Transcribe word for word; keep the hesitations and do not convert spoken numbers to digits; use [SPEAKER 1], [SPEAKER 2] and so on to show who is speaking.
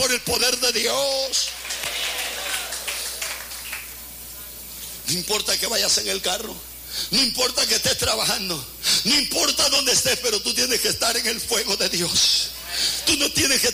[SPEAKER 1] por el poder de Dios. No importa que vayas en el carro, no importa que estés trabajando, no importa dónde estés, pero tú tienes que estar en el fuego de Dios. Tú no tienes que